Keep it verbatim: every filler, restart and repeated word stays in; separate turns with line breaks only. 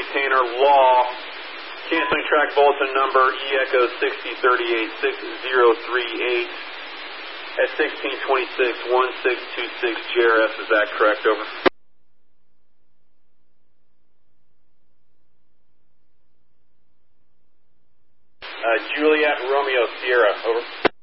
maintainer Law. Canceling track bulletin number E Echo sixty thirty-eight six zero three eight at sixteen twenty-six one six two six G R S. Is that correct? Over. Uh, Juliet Romeo Sierra. Over.